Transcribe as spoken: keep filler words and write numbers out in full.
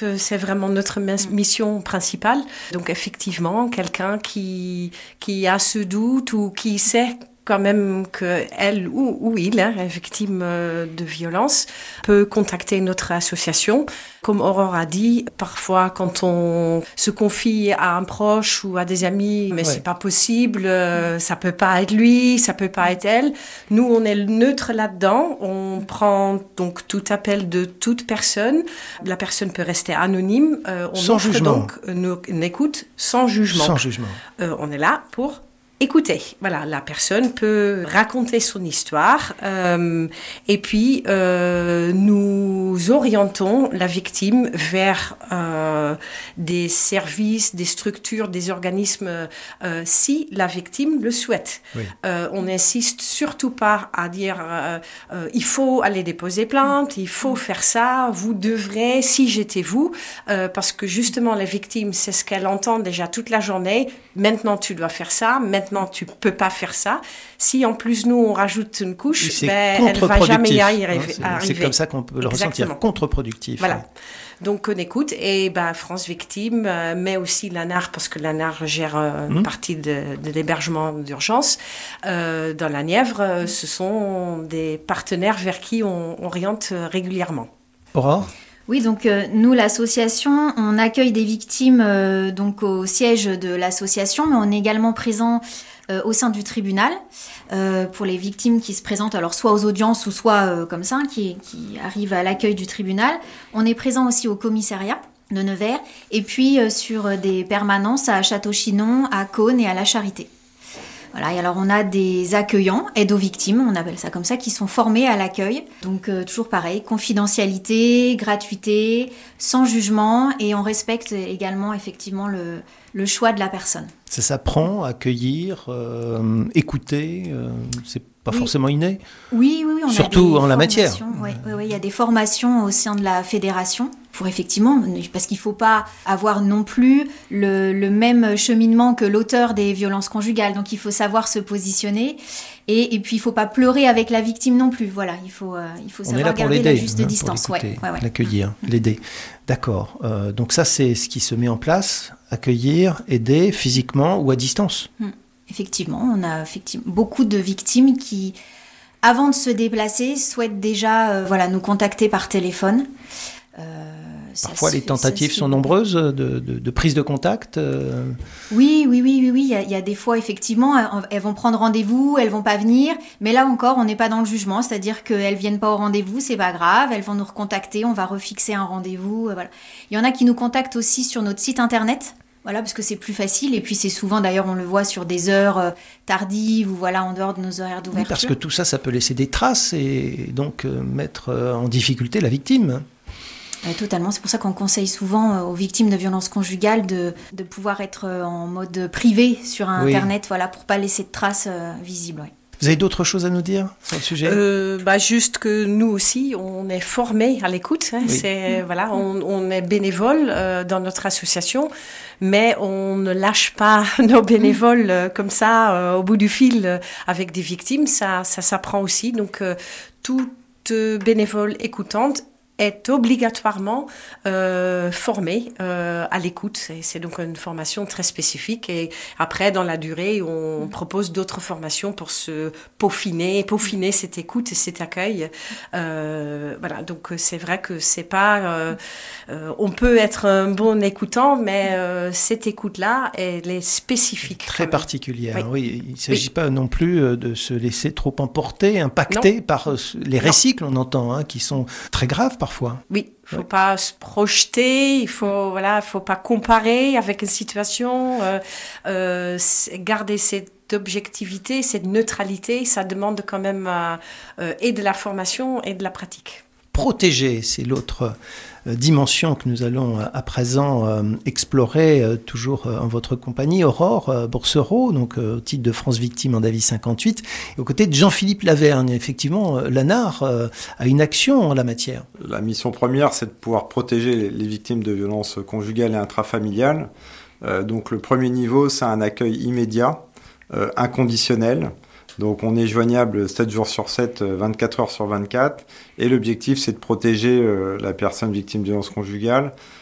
c'est vraiment notre mission principale. Donc effectivement, quelqu'un qui, qui a ce doute ou qui sait quand même qu'elle ou, ou il hein, est victime de violence, peut contacter notre association. Comme Aurore a dit, parfois quand on se confie à un proche ou à des amis, mais ouais. c'est pas possible, euh, ça peut pas être lui, ça peut pas être elle. Nous, on est neutre là-dedans. On prend donc tout appel de toute personne. La personne peut rester anonyme. Euh, on sans offre jugement. Donc une, une écoute sans jugement. Sans jugement. Euh, on est là pour écoutez, voilà, la personne peut raconter son histoire euh, et puis euh, nous orientons la victime vers euh, des services, des structures, des organismes euh, si la victime le souhaite. Oui. Euh, on n'insiste surtout pas à dire euh, euh, il faut aller déposer plainte, il faut faire ça, vous devrez, si j'étais vous, euh, parce que justement la victime, c'est ce qu'elle entend déjà toute la journée, maintenant tu dois faire ça, maintenant tu peux pas faire ça. Si en plus nous on rajoute une couche, ben, elle va jamais y arriver. Hein, c'est, arriver. C'est comme ça qu'on peut le Exactement. ressentir, contre-productif. Voilà. Ouais. Donc on écoute et ben, France Victime, euh, mais aussi l'A N A R, parce que l'A N A R gère euh, une mmh. partie de, de l'hébergement d'urgence euh, dans la Nièvre. Euh, ce sont des partenaires vers qui on oriente régulièrement. Aurore ? Oui, donc euh, nous, l'association, on accueille des victimes euh, donc au siège de l'association, mais on est également présent euh, au sein du tribunal euh, pour les victimes qui se présentent, alors soit aux audiences ou soit euh, comme ça, qui, qui arrivent à l'accueil du tribunal. On est présent aussi au commissariat de Nevers et puis euh, sur des permanences à Château-Chinon, à Cosne et à La Charité. Voilà, et alors on a des accueillants, aide aux victimes, on appelle ça comme ça, qui sont formés à l'accueil. Donc euh, toujours pareil, confidentialité, gratuité, sans jugement, et on respecte également effectivement le, le choix de la personne. Ça s'apprend, accueillir, euh, écouter, euh, c'est pas oui. forcément inné. Oui, oui, oui. On Surtout a en la matière. Oui, oui, oui, il y a des formations au sein de la fédération pour effectivement, parce qu'il ne faut pas avoir non plus le, le même cheminement que l'auteur des violences conjugales. Donc il faut savoir se positionner et, et puis il ne faut pas pleurer avec la victime non plus. Voilà, il faut, euh, il faut savoir garder la juste hein, distance. Pour ouais, ouais, ouais. L'accueillir, l'aider. D'accord. Euh, donc ça, c'est ce qui se met en place. Accueillir, aider physiquement ou à distance. Hum. Effectivement, on a effectivement beaucoup de victimes qui, avant de se déplacer, souhaitent déjà euh, voilà, nous contacter par téléphone. Euh, Parfois, les fait, tentatives sont nombreuses de, de, de prise de contact euh... Oui, oui, oui, oui, oui. Il y a, il y a des fois, effectivement, elles vont prendre rendez-vous, elles vont pas venir. Mais là encore, on n'est pas dans le jugement, c'est-à-dire qu'elles viennent pas au rendez-vous, c'est pas grave. Elles vont nous recontacter, on va refixer un rendez-vous. Voilà. Il y en a qui nous contactent aussi sur notre site internet. Voilà, parce que c'est plus facile. Et puis, c'est souvent, d'ailleurs, on le voit sur des heures euh, tardives ou voilà, en dehors de nos horaires d'ouverture. Oui, parce que tout ça, ça peut laisser des traces et donc euh, mettre euh, en difficulté la victime. Oui, totalement. C'est pour ça qu'on conseille souvent euh, aux victimes de violences conjugales de, de pouvoir être euh, en mode privé sur Internet, oui. Voilà, pour ne pas laisser de traces euh, visibles. Oui. Vous avez d'autres choses à nous dire sur le sujet ? euh, bah Juste que nous aussi, on est formés à l'écoute. Hein. Oui. C'est, mmh. voilà, on, on est bénévoles euh, dans notre association, mais on ne lâche pas nos bénévoles euh, comme ça, euh, au bout du fil, euh, avec des victimes. Ça, ça s'apprend aussi. Donc, euh, toute bénévole écoutante est obligatoirement euh, formé euh, à l'écoute. C'est, c'est donc une formation très spécifique. Et après, dans la durée, on propose d'autres formations pour se peaufiner, peaufiner cette écoute et cet accueil. Euh, voilà. Donc, c'est vrai que c'est pas... Euh, euh, on peut être un bon écoutant, mais euh, cette écoute-là, elle est spécifique. Très particulière. Oui. oui. Il ne s'agit oui. pas non plus de se laisser trop emporter, impacter non. par les récits non. que l'on entend, hein, qui sont très graves parfois. Oui, il ne faut ouais. pas se projeter, il faut voilà, faut pas comparer avec une situation, euh, euh, garder cette objectivité, cette neutralité, ça demande quand même euh, et de la formation et de la pratique. Protéger, c'est l'autre euh, dimension que nous allons euh, à présent euh, explorer, euh, toujours euh, en votre compagnie, Aurore euh, Boursereau, donc euh, au titre de France Victime en Davy cinquante-huit, et aux côtés de Jean-Philippe Lavergne. Effectivement, euh, l'A N A R euh, a une action en la matière. La mission première, c'est de pouvoir protéger les, les victimes de violences conjugales et intrafamiliales. Euh, donc le premier niveau, c'est un accueil immédiat, euh, inconditionnel. Donc on est joignable sept jours sur sept, vingt-quatre heures sur vingt-quatre. Et l'objectif, c'est de protéger euh, la personne victime de violence conjugale